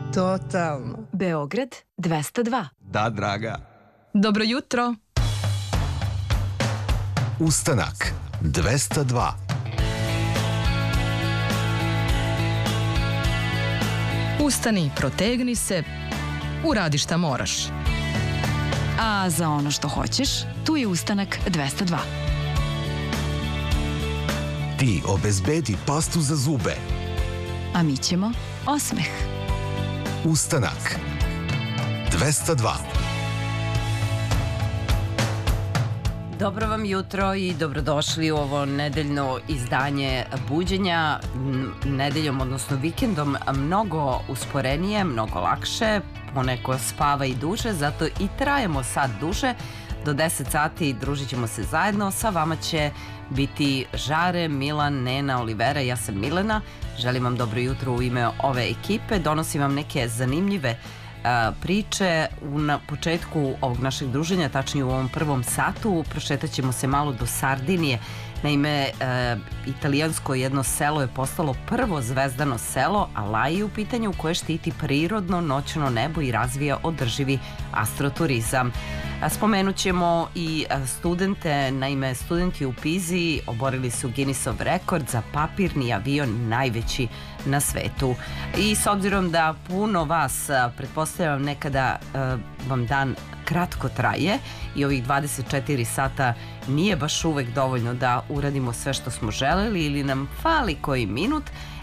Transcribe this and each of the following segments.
Totalno. Beograd 202. Da, draga. Dobro jutro. Ustanak 202. Ustani, protegni se, uradi šta moraš. A za ono što hoćeš, tu je Ustanak 202. Ti obezbedi pastu za zube. A mi ćemo osmeh. Ustanak 202. Dobro vam jutro i dobrodošli u ovo nedeljno izdanje buđenja. Nedeljom, odnosno vikendom, mnogo usporenije, mnogo lakše. Poneko spava i duže, zato i trajemo sad duže. Do 10 sati družit ćemo se zajedno. Sa vama će biti Žare, Milan, Nena, Olivera. Ja sam Milena. Želim vam dobro jutro u ime ove ekipe. Donosim vam neke zanimljive priče. Na početku ovog našeg druženja, tačnije u ovom prvom satu, prošetat ćemo se malo do Sardinije. Naime, italijansko jedno selo je postalo prvo zvezdano selo, Alaji u pitanju, koje štiti prirodno noćno nebo i razvija održivi astroturizam. Spomenut ćemo i studente. Naime, studenti u Pizi oborili su Guinnessov rekord za papirni avion, najveći na svetu. I s obzirom da puno vas, pretpostavljam, nekada vam dan kratko traje i ovih 24 sata nije baš uvek dovoljno da uradimo sve što smo želeli ili nam fali koji minut,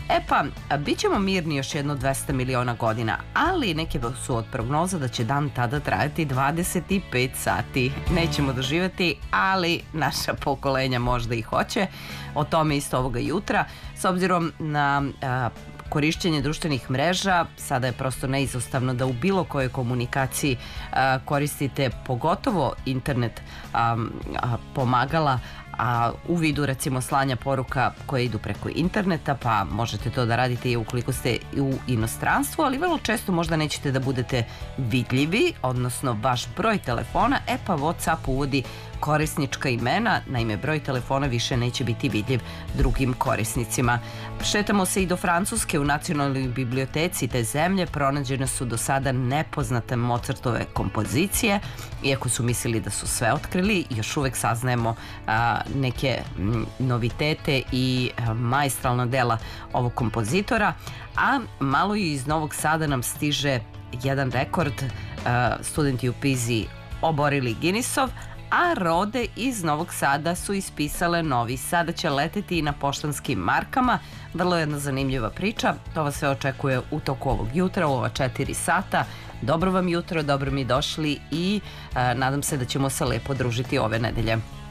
bit ćemo mirni još jedno 200 miliona godina, ali neke su od prognoza da će dan tada trajati 25 sati. Nećemo doživjeti, ali naša pokolenja možda i hoće. O tome isto ovoga jutra. S obzirom na korišćenje društvenih mreža, sada je prosto neizostavno da u bilo kojoj komunikaciji koristite pogotovo internet pomagala, a u vidu recimo slanja poruka koje idu preko interneta, pa možete to da radite i ukoliko ste u inostranstvu, ali vrlo često možda nećete da budete vidljivi, odnosno vaš broj telefona, WhatsApp uvodi korisnička imena, naime broj telefona više neće biti vidljiv drugim korisnicima. Šetamo se i do Francuske. U nacionalnoj biblioteci te zemlje pronađene su do sada nepoznate Mozartove kompozicije. Iako su mislili da su sve otkrili, još uvek saznajemo neke novitete i maestralna dela ovog kompozitora. A malo i iz Novog Sada nam stiže jedan rekord. Studenti u Pizi oborili Guinnessov, a rode iz Novog Sada su ispisale novi. Sada će leteti i na poštanskim markama. Vrlo jedna zanimljiva priča. To vas sve očekuje u toku ovog jutra, u ova 4 sata. Dobro vam jutro, dobro mi došli i nadam se da ćemo se lepo družiti ove nedelje.